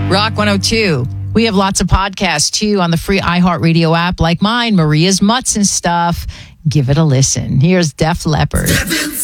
Rock 102. We have lots of podcasts, too, on the free iHeartRadio app, like mine, Maria's Mutts and Stuff. Give it a listen. Here's Def Leppard.